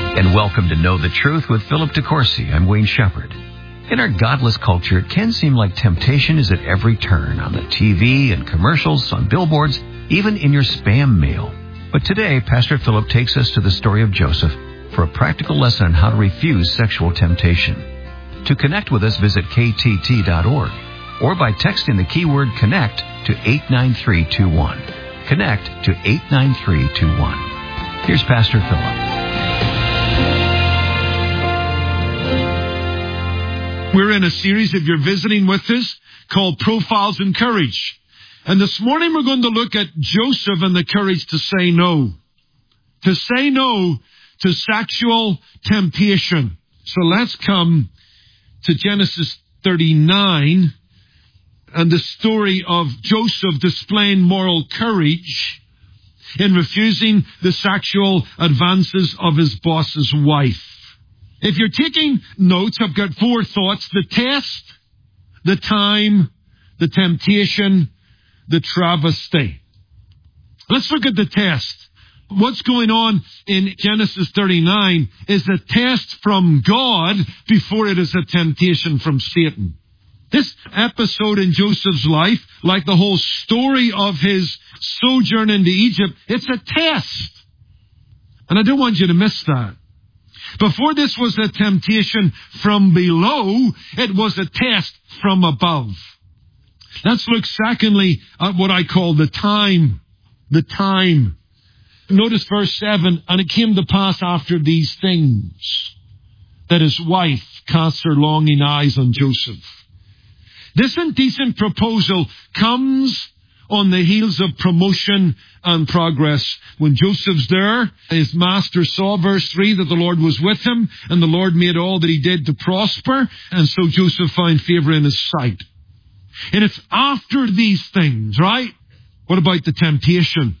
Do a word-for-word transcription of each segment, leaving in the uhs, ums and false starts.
And welcome to Know the Truth with Philip DeCourcy. I'm Wayne Shepherd. In our godless culture, it can seem like temptation is at every turn, on the T V and commercials, on billboards, even in your spam mail. But today, Pastor Philip takes us to the story of Joseph for a practical lesson on how to refuse sexual temptation. To connect with us, visit K T T dot org or by texting the keyword CONNECT to eight nine three two one. Connect to eight nine three two one. Here's Pastor Philip. We're in a series, if you're visiting with us, called Profiles in Courage. And this morning we're going to look at Joseph and the courage to say no. To say no to sexual temptation. So let's come to Genesis thirty-nine and the story of Joseph displaying moral courage in refusing the sexual advances of his boss's wife. If you're taking notes, I've got four thoughts: the test, the time, the temptation, the travesty. Let's look at the test. What's going on in Genesis thirty-nine is a test from God before it is a temptation from Satan. This episode in Joseph's life, like the whole story of his sojourn into Egypt, it's a test. And I don't want you to miss that. Before this was a temptation from below, it was a test from above. Let's look secondly at what I call the time. The time. Notice verse seven, and it came to pass after these things that his wife cast her longing eyes on Joseph. This indecent proposal comes on the heels of promotion and progress. When Joseph's there, his master saw, verse three, that the Lord was with him, and the Lord made all that he did to prosper, and so Joseph found favor in his sight. And it's after these things, right? What about the temptation?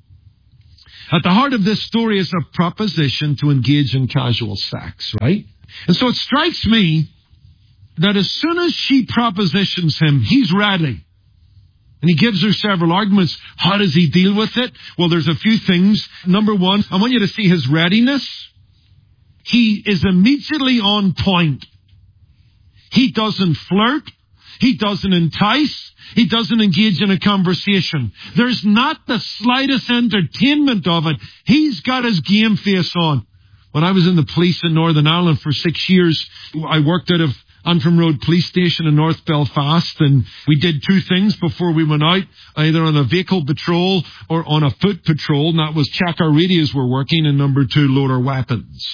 At the heart of this story is a proposition to engage in casual sex, right? And so it strikes me that as soon as she propositions him, he's ready. And he gives her several arguments. How does he deal with it? Well, there's a few things. Number one, I want you to see his readiness. He is immediately on point. He doesn't flirt. He doesn't entice. He doesn't engage in a conversation. There's not the slightest entertainment of it. He's got his game face on. When I was in the police in Northern Ireland for six years, I worked out of Antrim Road Police Station in North Belfast, and we did two things before we went out, either on a vehicle patrol or on a foot patrol, and that was check our radios were working, and number two, load our weapons.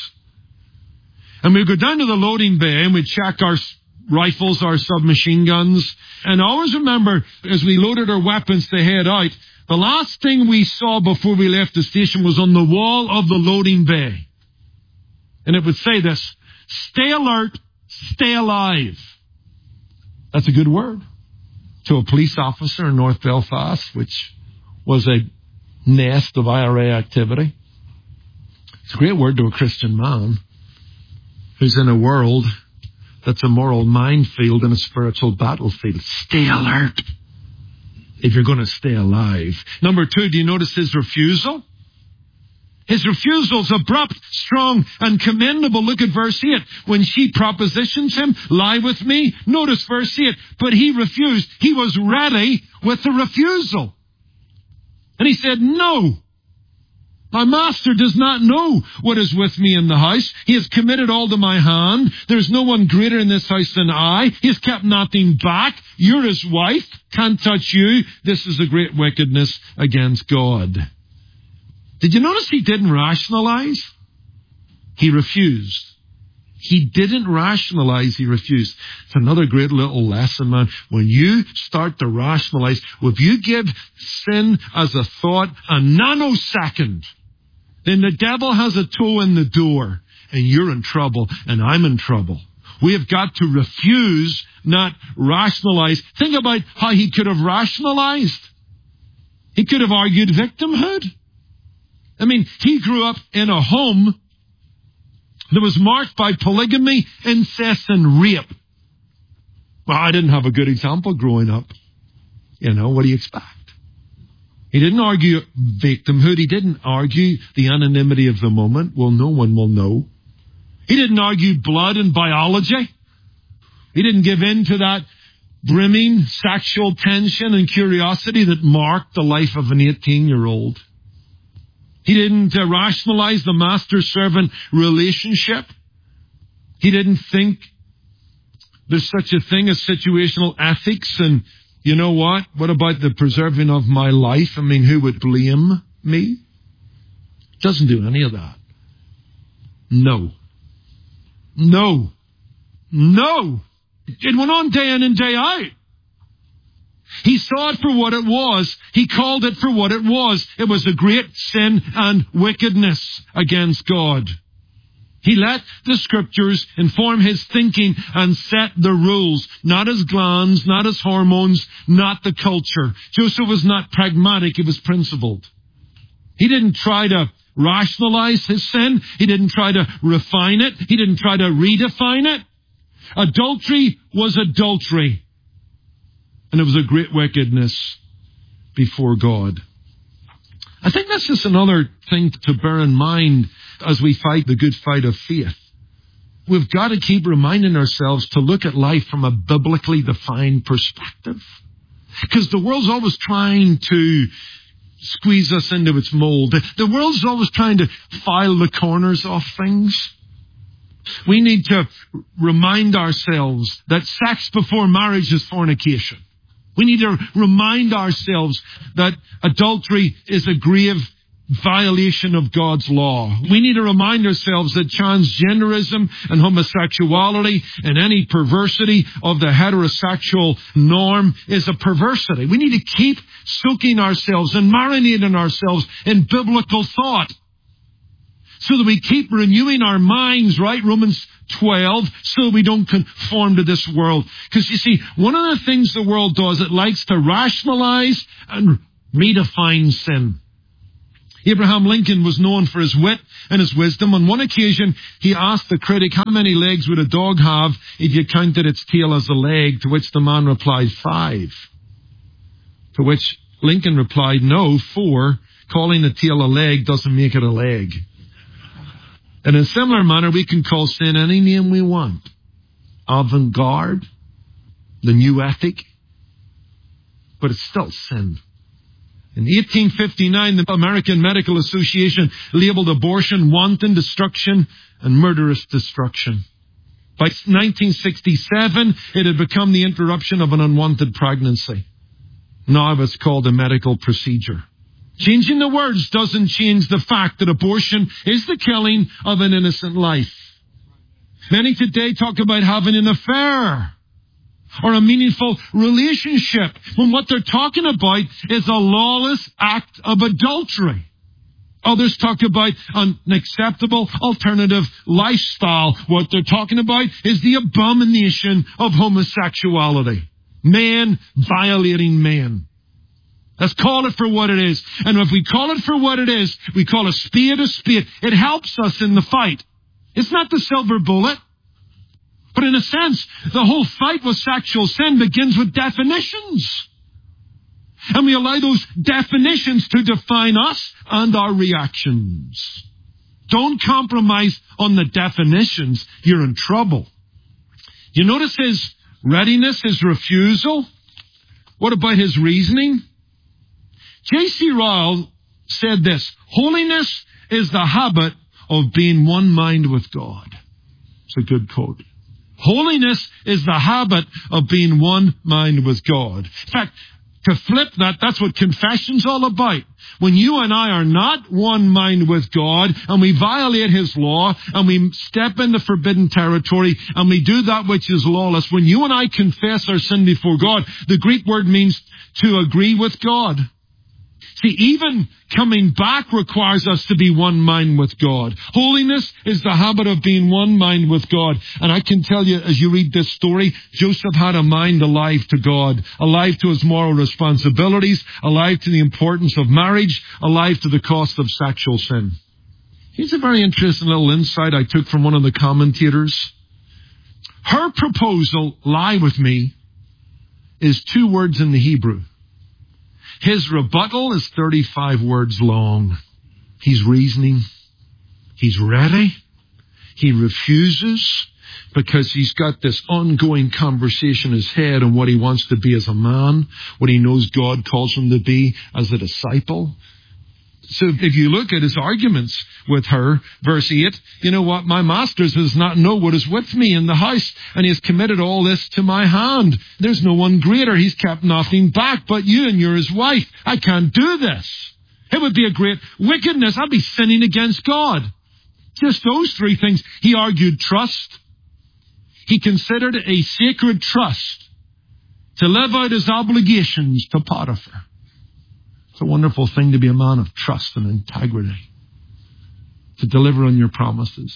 And we'd go down to the loading bay, and we'd check our rifles, our submachine guns, and I always remember, as we loaded our weapons to head out, the last thing we saw before we left the station was on the wall of the loading bay. And it would say this: stay alert, stay alive. That's a good word to a police officer in North Belfast, which was a nest of I R A activity. It's a great word to a Christian man who's in a world that's a moral minefield and a spiritual battlefield. Stay alert if you're going to stay alive. Number two, do you notice his refusal? His refusal is abrupt, strong, and commendable. Look at verse eight. When she propositions him, lie with me. Notice verse eight. But he refused. He was ready with the refusal. And he said, no. My master does not know what is with me in the house. He has committed all to my hand. There's no one greater in this house than I. He has kept nothing back. You're his wife. Can't touch you. This is a great wickedness against God. Did you notice he didn't rationalize? He refused. He didn't rationalize, he refused. It's another great little lesson, man. When you start to rationalize, if you give sin as a thought a nanosecond, then the devil has a toe in the door, and you're in trouble, and I'm in trouble. We have got to refuse, not rationalize. Think about how he could have rationalized. He could have argued victimhood. I mean, he grew up in a home that was marked by polygamy, incest, and rape. Well, I didn't have a good example growing up. You know, what do you expect? He didn't argue victimhood. He didn't argue the anonymity of the moment. Well, no one will know. He didn't argue blood and biology. He didn't give in to that brimming sexual tension and curiosity that marked the life of an eighteen-year-old. He didn't uh, rationalize the master-servant relationship. He didn't think there's such a thing as situational ethics and, you know what? What about the preserving of my life? I mean, who would blame me? Doesn't do any of that. No. No. No. It went on day in and day out. He saw it for what it was. He called it for what it was. It was a great sin and wickedness against God. He let the Scriptures inform his thinking and set the rules, not his glands, not his hormones, not the culture. Joseph was not pragmatic, he was principled. He didn't try to rationalize his sin. He didn't try to refine it. He didn't try to redefine it. Adultery was adultery. And it was a great wickedness before God. I think that's just another thing to bear in mind as we fight the good fight of faith. We've got to keep reminding ourselves to look at life from a biblically defined perspective. Because the world's always trying to squeeze us into its mold. The world's always trying to file the corners off things. We need to remind ourselves that sex before marriage is fornication. We need to remind ourselves that adultery is a grave violation of God's law. We need to remind ourselves that transgenderism and homosexuality and any perversity of the heterosexual norm is a perversity. We need to keep soaking ourselves and marinating ourselves in biblical thought so that we keep renewing our minds, right? Romans twelve, so we don't conform to this world. Because you see, one of the things the world does, it likes to rationalize and redefine sin. Abraham Lincoln was known for his wit and his wisdom. On one occasion, he asked the critic, how many legs would a dog have if you counted its tail as a leg? To which the man replied, five. To which Lincoln replied, no, four. Calling a tail a leg doesn't make it a leg. And in a similar manner, we can call sin any name we want. Avant-garde, the new ethic, but it's still sin. In eighteen fifty-nine, the American Medical Association labeled abortion wanton destruction and murderous destruction. By nineteen sixty-seven, it had become the interruption of an unwanted pregnancy. Now it's called a medical procedure. Changing the words doesn't change the fact that abortion is the killing of an innocent life. Many today talk about having an affair or a meaningful relationship when what they're talking about is a lawless act of adultery. Others talk about an acceptable alternative lifestyle. What they're talking about is the abomination of homosexuality. Man violating man. Let's call it for what it is. And if we call it for what it is, we call a spade a spade. It helps us in the fight. It's not the silver bullet. But in a sense, the whole fight with sexual sin begins with definitions. And we allow those definitions to define us and our reactions. Don't compromise on the definitions. You're in trouble. You notice his readiness, his refusal? What about his reasoning? J C Ryle said this, holiness is the habit of being one mind with God. It's a good quote. Holiness is the habit of being one mind with God. In fact, to flip that, that's what confession's all about. When you and I are not one mind with God, and we violate His law, and we step into forbidden territory, and we do that which is lawless, when you and I confess our sin before God, the Greek word means to agree with God. See, even coming back requires us to be one mind with God. Holiness is the habit of being one mind with God. And I can tell you, as you read this story, Joseph had a mind alive to God, alive to his moral responsibilities, alive to the importance of marriage, alive to the cost of sexual sin. Here's a very interesting little insight I took from one of the commentators. Her proposal, lie with me, is two words in the Hebrew. His rebuttal is thirty-five words long. He's reasoning. He's ready. He refuses because he's got this ongoing conversation in his head on what he wants to be as a man, what he knows God calls him to be as a disciple. So if you look at his arguments with her, verse eight, you know what? My master does not know what is with me in the house, and he has committed all this to my hand. There's no one greater. He's kept nothing back but you, and you're his wife. I can't do this. It would be a great wickedness. I'd be sinning against God. Just those three things. He argued trust. He considered it a sacred trust to live out his obligations to Potiphar. It's a wonderful thing to be a man of trust and integrity, to deliver on your promises.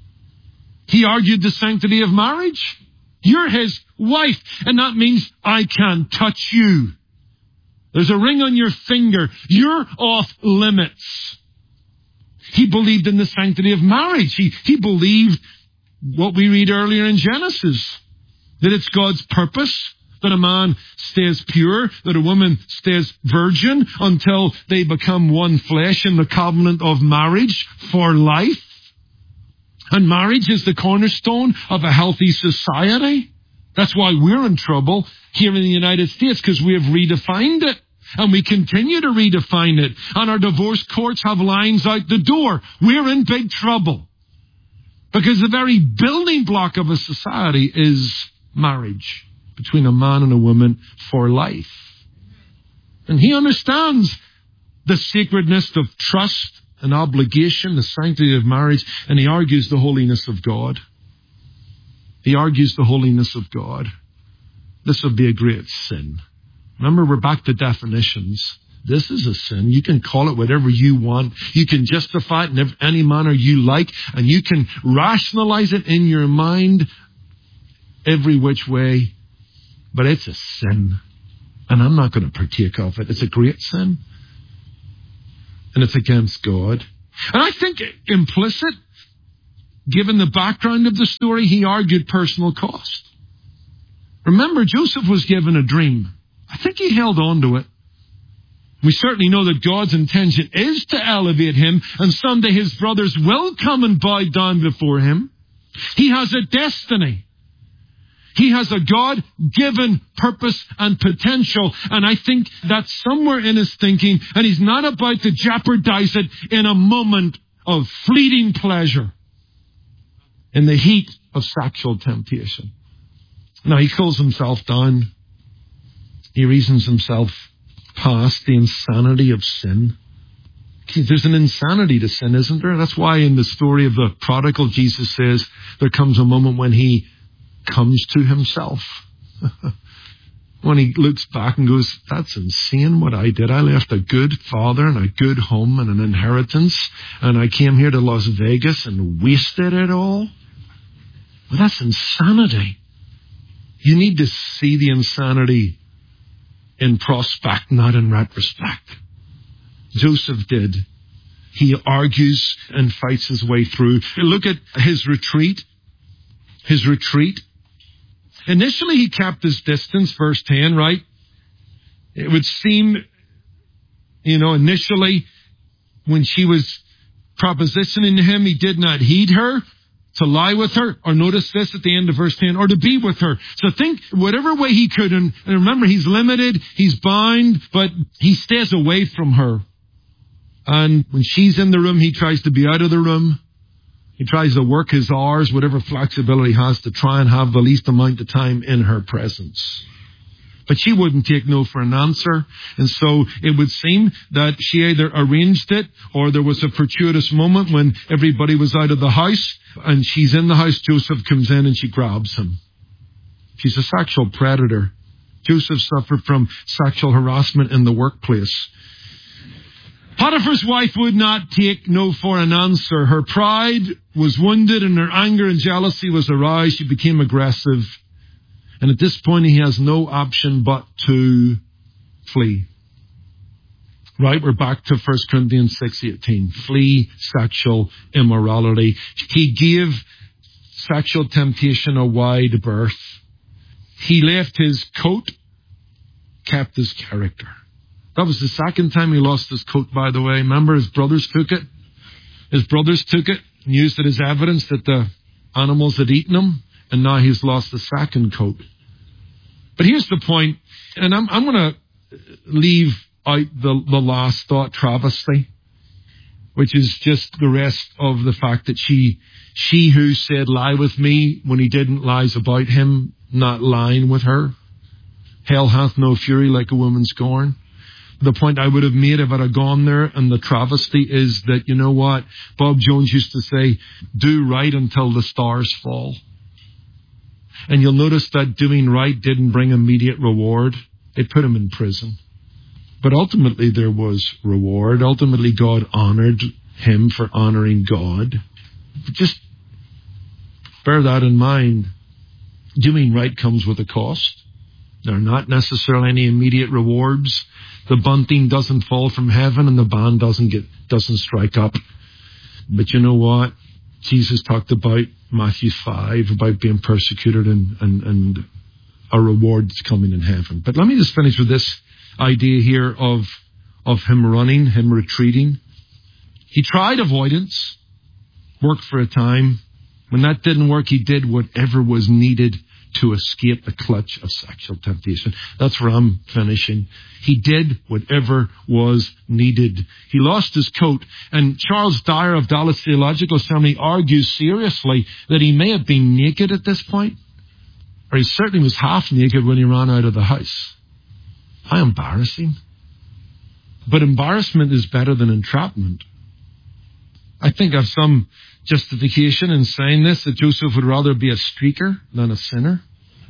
He argued the sanctity of marriage. You're his wife, and that means I can't touch you. There's a ring on your finger. You're off limits. He believed in the sanctity of marriage. He, he believed what we read earlier in Genesis, that it's God's purpose that a man stays pure, that a woman stays virgin until they become one flesh in the covenant of marriage for life. And marriage is the cornerstone of a healthy society. That's why we're in trouble here in the United States, because we have redefined it. And we continue to redefine it. And our divorce courts have lines out the door. We're in big trouble. Because the very building block of a society is marriage between a man and a woman for life. And he understands the sacredness of trust and obligation, the sanctity of marriage, and he argues the holiness of God. He argues the holiness of God. This would be a great sin. Remember, we're back to definitions. This is a sin. You can call it whatever you want. You can justify it in any manner you like, and you can rationalize it in your mind every which way. But it's a sin, and I'm not going to partake of it. It's a great sin, and it's against God. And I think implicit, given the background of the story, he argued personal cost. Remember, Joseph was given a dream. I think he held on to it. We certainly know that God's intention is to elevate him, and someday his brothers will come and bow down before him. He has a destiny. He has a God-given purpose and potential, and I think that's somewhere in his thinking, and he's not about to jeopardize it in a moment of fleeting pleasure, in the heat of sexual temptation. Now, he cools himself down. He reasons himself past the insanity of sin. There's an insanity to sin, isn't there? That's why in the story of the prodigal, Jesus says there comes a moment when he comes to himself. When he looks back and goes, that's insane what I did. I left a good father and a good home and an inheritance, and I came here to Las Vegas and wasted it all. Well, that's insanity. You need to see the insanity in prospect, not in retrospect. Joseph did. He argues and fights his way through. Look at his retreat. His retreat. Initially, he kept his distance, verse ten, right? It would seem, you know, initially, when she was propositioning to him, he did not heed her, to lie with her, or notice this at the end of verse ten, or to be with her. So think whatever way he could, and remember, he's limited, he's bound, but he stays away from her. And when she's in the room, he tries to be out of the room. He tries to work his hours, whatever flexibility he has, to try and have the least amount of time in her presence. But she wouldn't take no for an answer. And so it would seem that she either arranged it, or there was a fortuitous moment when everybody was out of the house and she's in the house. Joseph comes in and she grabs him. She's a sexual predator. Joseph suffered from sexual harassment in the workplace. Potiphar's wife would not take no for an answer. Her pride was wounded and her anger and jealousy was aroused. She became aggressive. And at this point, he has no option but to flee. Right, we're back to First Corinthians six eighteen. Flee sexual immorality. He gave sexual temptation a wide berth. He left his coat, kept his character. That was the second time he lost his coat, by the way. Remember, his brothers took it? His brothers took it. and used it as evidence that the animals had eaten him, and now he's lost the second coat. But here's the point, and I'm, I'm going to leave out the, the last thought, travesty, which is just the rest of the fact that she, she who said, lie with me, when he didn't, lies about him, not lying with her. Hell hath no fury like a woman scorned. The point I would have made if I'd have gone there, and the travesty is that, you know what? Bob Jones used to say, do right until the stars fall. And you'll notice that doing right didn't bring immediate reward. It put him in prison. But ultimately there was reward. Ultimately God honored him for honoring God. But just bear that in mind. Doing right comes with a cost. There are not necessarily any immediate rewards. The bunting doesn't fall from heaven and the band doesn't get doesn't strike up. But you know what? Jesus talked about Matthew five, about being persecuted and, and, and a reward that's coming in heaven. But let me just finish with this idea here of, of him running, him retreating. He tried avoidance, worked for a time. When that didn't work, he did whatever was needed to escape the clutch of sexual temptation. That's where I'm finishing. He did whatever was needed. He lost his coat, and Charles Dyer of Dallas Theological Seminary argues seriously that he may have been naked at this point, or he certainly was half naked when he ran out of the house. How embarrassing. But embarrassment is better than entrapment. I think I've some justification in saying this, that Joseph would rather be a streaker than a sinner.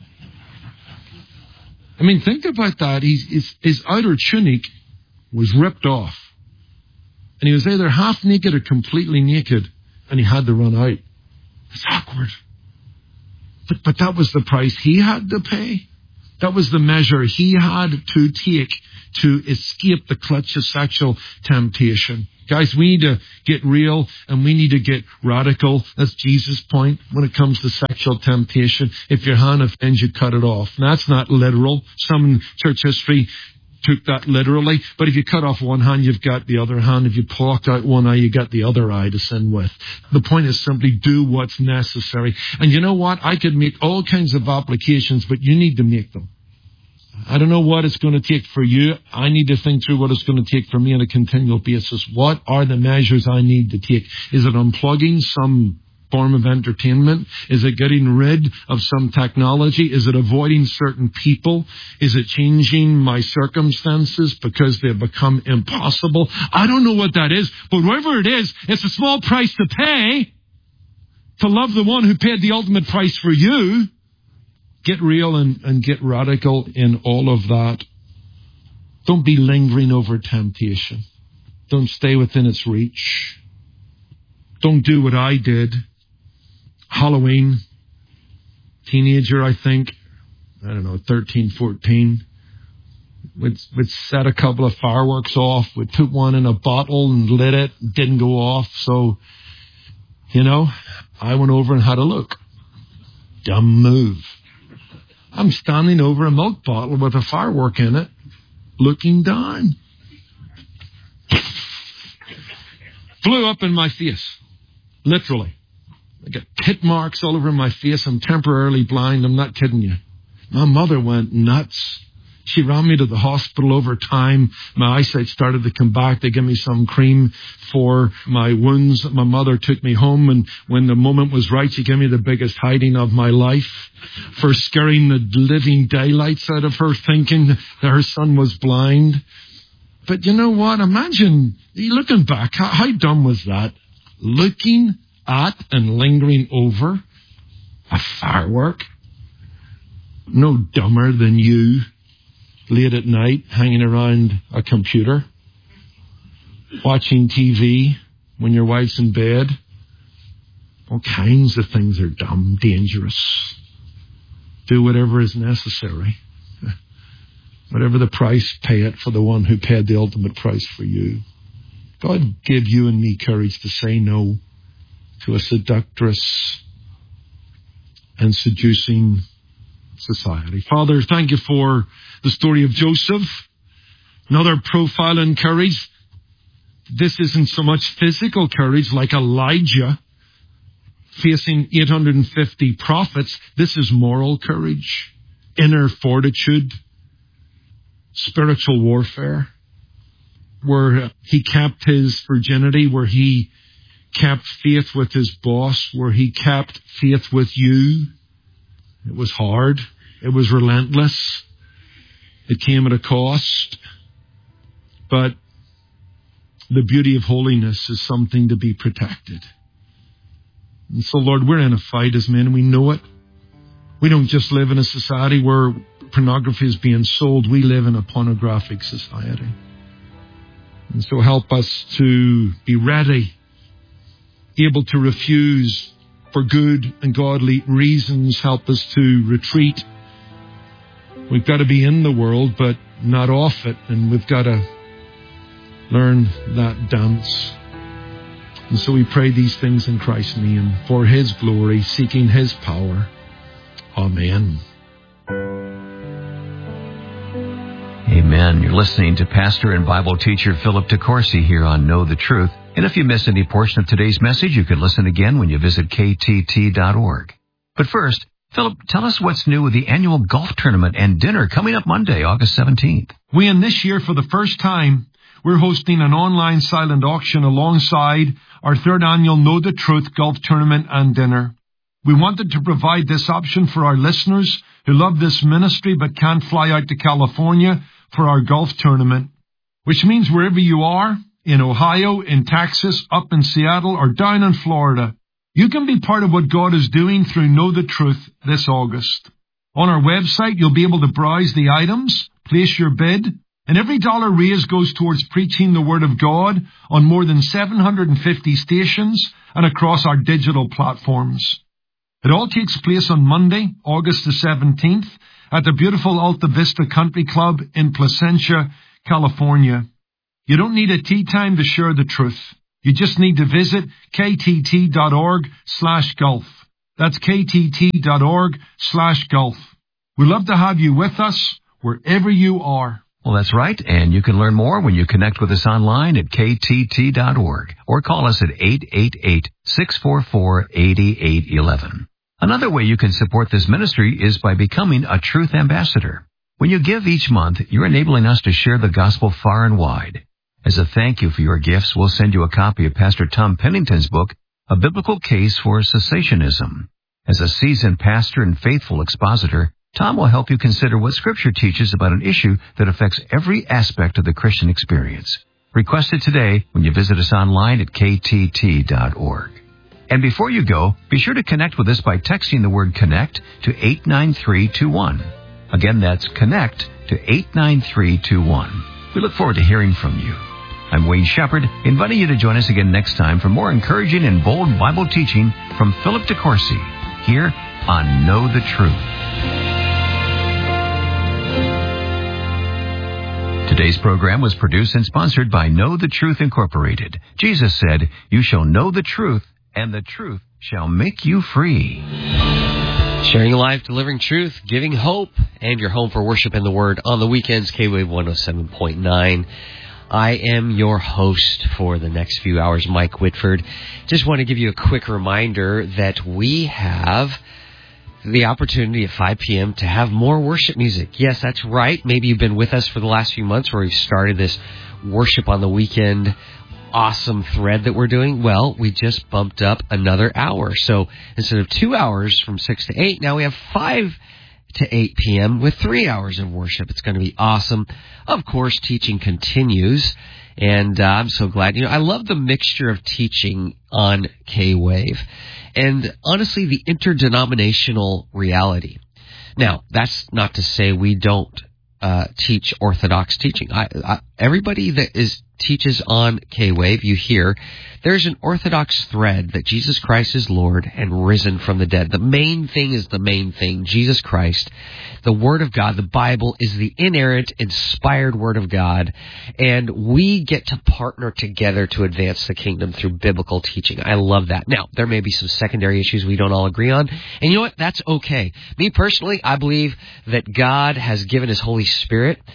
I mean, think about that. He's, his, his outer tunic was ripped off. And he was either half naked or completely naked. And he had to run out. It's awkward. But, but that was the price he had to pay. That was the measure he had to take to escape the clutch of sexual temptation. Guys, we need to get real and we need to get radical. That's Jesus' point when it comes to sexual temptation. If your hand offends you, cut it off. Now, that's not literal. Some in church history took that literally. But if you cut off one hand, you've got the other hand. If you plucked out one eye, you got the other eye to sin with. The point is simply do what's necessary. And you know what? I could make all kinds of applications, but you need to make them. I don't know what it's going to take for you. I need to think through what it's going to take for me on a continual basis. What are the measures I need to take? Is it unplugging some form of entertainment? Is it getting rid of some technology? Is it avoiding certain people? Is it changing my circumstances because they've become impossible? I don't know what that is, but whatever it is, it's a small price to pay to love the one who paid the ultimate price for you. Get real and, and get radical in all of that. Don't be lingering over temptation. Don't stay within its reach. Don't do what I did. Halloween, teenager, I think, I don't know, thirteen, fourteen. We'd, we'd set a couple of fireworks off. We'd put one in a bottle and lit it. It didn't go off. So, you know, I went over and had a look. Dumb move. I'm standing over a milk bottle with a firework in it, looking down. Flew up in my face. Literally. I got pit marks all over my face. I'm temporarily blind. I'm not kidding you. My mother went nuts. She ran me to the hospital over time. My eyesight started to come back. They gave me some cream for my wounds. My mother took me home, and when the moment was right, she gave me the biggest hiding of my life for scaring the living daylights out of her, thinking that her son was blind. But you know what? Imagine, looking back, how, how dumb was that? Looking at and lingering over a firework? No dumber than you. Late at night, hanging around a computer, watching T V when your wife's in bed. All kinds of things are dumb, dangerous. Do whatever is necessary. Whatever the price, pay it for the one who paid the ultimate price for you. God give you and me courage to say no to a seductress and seducing society. Father, thank you for the story of Joseph. Another profile in courage. This isn't so much physical courage like Elijah, facing eight hundred fifty prophets. This is moral courage, inner fortitude, spiritual warfare, where he kept his virginity, where he kept faith with his boss, where he kept faith with you. It was hard. It was relentless. It came at a cost. But the beauty of holiness is something to be protected. And so, Lord, we're in a fight as men. We know it. We don't just live in a society where pornography is being sold. We live in a pornographic society. And so help us to be ready, able to refuse for good and godly reasons. Help us to retreat. We've got to be in the world, but not off it. And we've got to learn that dance. And so we pray these things in Christ's name, for his glory, seeking his power. Amen. Amen. You're listening to Pastor and Bible teacher Philip DeCourcy here on Know the Truth. And if you missed any portion of today's message, you can listen again when you visit K T T dot org. But first, Philip, tell us what's new with the annual golf tournament and dinner coming up Monday, August seventeenth. We, and this year, for the first time, we're hosting an online silent auction alongside our third annual Know the Truth golf tournament and dinner. We wanted to provide this option for our listeners who love this ministry but can't fly out to California for our golf tournament, which means wherever you are, in Ohio, in Texas, up in Seattle, or down in Florida, you can be part of what God is doing through Know the Truth this August. On our website, you'll be able to browse the items, place your bid, and every dollar raised goes towards preaching the Word of God on more than seven hundred fifty stations and across our digital platforms. It all takes place on Monday, August the seventeenth, at the beautiful Alta Vista Country Club in Placentia, California. You don't need a tea time to share the truth. You just need to visit K T T dot org slash golf. That's K T T dot org slash golf. We'd love to have you with us wherever you are. Well, that's right, and you can learn more when you connect with us online at K T T dot org or call us at eight eight eight, six four four, eight eight one one. Another way you can support this ministry is by becoming a Truth Ambassador. When you give each month, you're enabling us to share the gospel far and wide. As a thank you for your gifts, we'll send you a copy of Pastor Tom Pennington's book, A Biblical Case for Cessationism. As a seasoned pastor and faithful expositor, Tom will help you consider what Scripture teaches about an issue that affects every aspect of the Christian experience. Request it today when you visit us online at K T T dot org. And before you go, be sure to connect with us by texting the word CONNECT to eight nine three two one. Again, that's CONNECT to eight nine three two one. We look forward to hearing from you. I'm Wayne Shepherd, inviting you to join us again next time for more encouraging and bold Bible teaching from Philip DeCourcy here on Know the Truth. Today's program was produced and sponsored by Know the Truth Incorporated. Jesus said, "You shall know the truth, and the truth shall make you free." Sharing life, delivering truth, giving hope, and your home for worship and the Word on the weekends, K-Wave one oh seven point nine. I am your host for the next few hours, Mike Whitford. Just want to give you a quick reminder that we have the opportunity at five p.m. to have more worship music. Yes, that's right. Maybe you've been with us for the last few months where we've started this worship on the weekend awesome thread that we're doing. Well, we just bumped up another hour. So instead of two hours from six to eight, now we have five to eight p.m. with three hours of worship. It's going to be awesome. Of course, teaching continues. And uh, I'm so glad. You know, I love the mixture of teaching on K-Wave. And honestly, the interdenominational reality. Now, that's not to say we don't uh, teach Orthodox teaching. I, I, everybody that is teaches on K-Wave, you hear, there's an Orthodox thread that Jesus Christ is Lord and risen from the dead. The main thing is the main thing. Jesus Christ, the Word of God, the Bible is the inerrant, inspired Word of God, and we get to partner together to advance the kingdom through biblical teaching. I love that. Now, there may be some secondary issues we don't all agree on, and you know what? That's okay. Me personally, I believe that God has given His Holy Spirit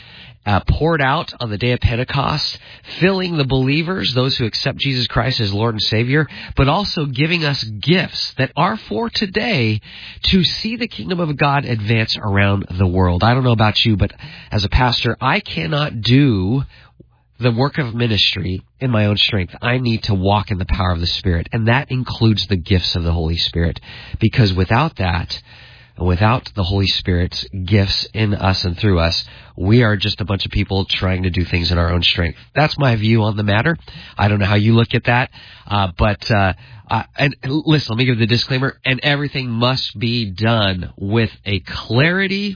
uh, poured out on the day of Pentecost, filling the believers, those who accept Jesus Christ as Lord and Savior, but also giving us gifts that are for today to see the kingdom of God advance around the world. I don't know about you, but as a pastor, I cannot do the work of ministry in my own strength. I need to walk in the power of the Spirit, and that includes the gifts of the Holy Spirit, because without that, without the Holy Spirit's gifts in us and through us, we are just a bunch of people trying to do things in our own strength. That's my view on the matter. I don't know how you look at that, uh, but uh, uh, and listen, let me give the disclaimer, and everything must be done with a clarity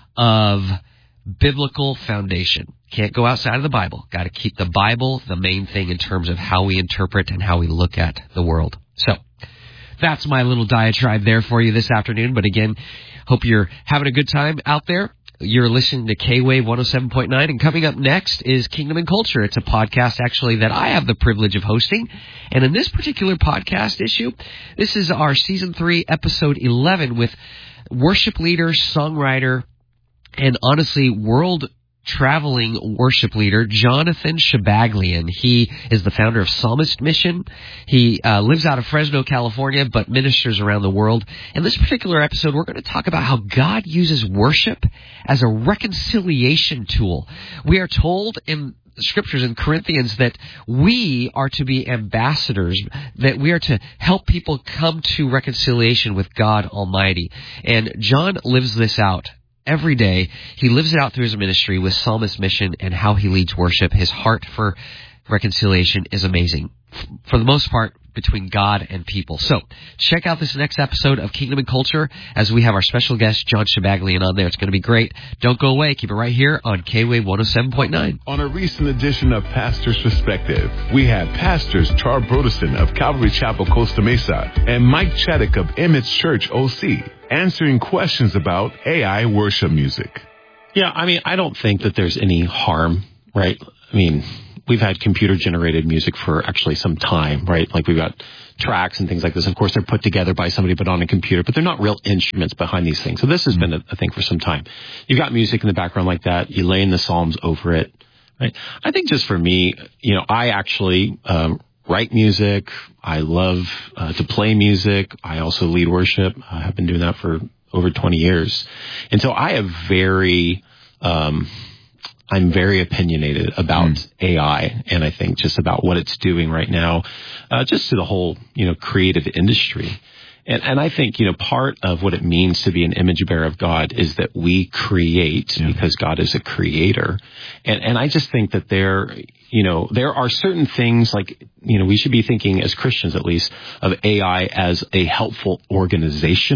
of biblical foundation. Can't go outside of the Bible. Got to keep the Bible the main thing in terms of how we interpret and how we look at the world. So that's my little diatribe there for you this afternoon. But again, hope you're having a good time out there. You're listening to K-Wave one oh seven point nine, and coming up next is Kingdom and Culture. It's a podcast, actually, that I have the privilege of hosting. And in this particular podcast issue, this is our Season three, Episode eleven, with worship leader, songwriter, and honestly, world traveling worship leader, Jonathan Shabaglian. He is the founder of Psalmist Mission. He uh, lives out of Fresno, California, but ministers around the world. In this particular episode, we're going to talk about how God uses worship as a reconciliation tool. We are told in the scriptures in Corinthians that we are to be ambassadors, that we are to help people come to reconciliation with God Almighty. And John lives this out every day. He lives it out through his ministry with Psalmist Mission and how he leads worship. His heart for reconciliation is amazing, for the most part, between God and people. So check out this next episode of Kingdom and Culture as we have our special guest, John Shabaglian, on there. It's going to be great. Don't go away. Keep it right here on K-Wave one oh seven point nine. On a recent edition of Pastor's Perspective, we have Pastors Char Brodesson of Calvary Chapel, Costa Mesa, and Mike Chaddick of Emmett's Church, O C, answering questions about A I worship music. Yeah, I mean, I don't think that there's any harm, right? I mean, we've had computer-generated music for actually some time, right? Like we've got tracks and things like this. Of course, they're put together by somebody, but on a computer, but they're not real instruments behind these things. So this has been a, a thing for some time. You've got music in the background like that. You lay in the Psalms over it, right? I think just for me, you know, I actually um, write music. I love uh, to play music. I also lead worship. I have been doing that for over twenty years. And so I have very... Um, I'm very opinionated about mm. A I, and I think just about what it's doing right now, uh, just to the whole, you know, creative industry. And, and I think, you know, part of what it means to be an image bearer of God is that we create yeah. because God is a creator. And, and I just think that there, you know, there are certain things like, you know, we should be thinking as Christians, at least, of A I as a helpful organization.